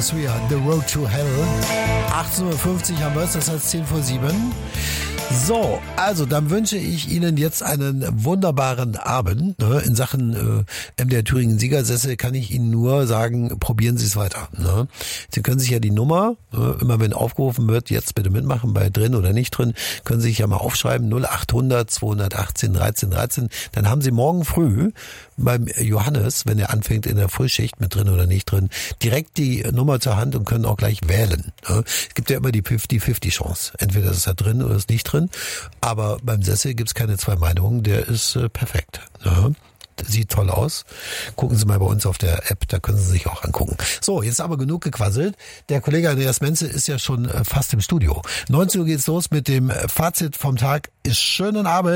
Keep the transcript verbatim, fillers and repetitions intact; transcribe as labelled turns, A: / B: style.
A: Atmosphere, The Road to Hell. achtzehn Uhr fünfzig haben wir es, das heißt zehn vor sieben. So, also dann wünsche ich Ihnen jetzt einen wunderbaren Abend. Ne? In Sachen äh, M D R Thüringen Siegersessel kann ich Ihnen nur sagen, probieren Sie es weiter. Ne? Sie können sich ja die Nummer, äh, immer wenn aufgerufen wird, jetzt bitte mitmachen, bei drin oder nicht drin, können Sie sich ja mal aufschreiben, null achthundert zweihundertachtzehn dreizehn dreizehn. Dann haben Sie morgen früh beim Johannes, wenn er anfängt in der Frühschicht mit drin oder nicht drin, direkt die Nummer zur Hand und können auch gleich wählen. Ne? Es gibt ja immer die fünfzig fünfzig Chance. Entweder ist er drin oder ist nicht drin. Aber beim Sessel gibt's keine zwei Meinungen, der ist äh, perfekt. Ja, sieht toll aus. Gucken Sie mal bei uns auf der App, da können Sie sich auch angucken. So, jetzt aber genug gequasselt. Der Kollege Andreas Menzel ist ja schon äh, fast im Studio. neunzehn Uhr geht's los mit dem Fazit vom Tag. Ist schönen Abend.